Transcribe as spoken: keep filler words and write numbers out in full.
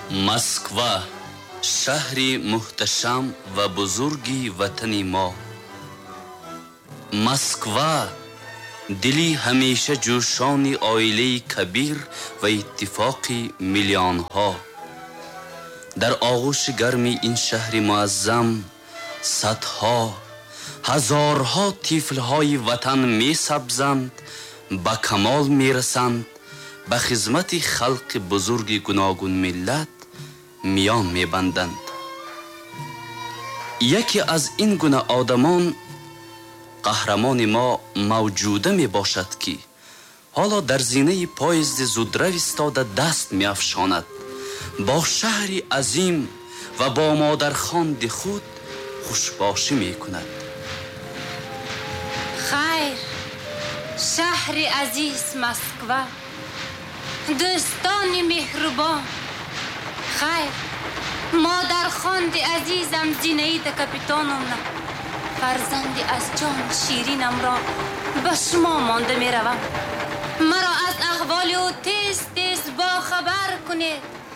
Москва, шаҳри муҳташам ва бузурги ватани мо. Москва, дили ҳамеша ҷӯшони оилаи кабир ва иттифоқи миллионҳо. дар оғӯши гарми ин шаҳри муаззам садҳо, ҳазорҳо тифлҳои ватан месабзанд, ба камол мерасанд, ба хизмати халқи бузурги гуногун миллат миён мебанданд. яке аз ин гуна одамон қаҳрамони мо мавҷуда мебошад ки ҳоло дар зинаи поезди зудрав истода даст меафшонад, бо шаҳри азим ва бо модархонди худ хушбошӣ мекунад. хайр, шаҳри азиз Москва, дӯстони меҳрубон. хайр, модархонди азизам Зинаида Капитоновна, фарзанди аз ҷон ширинамро ба шумо монда меравам. маро аз аҳволи ӯ тез тез бохабар кунед.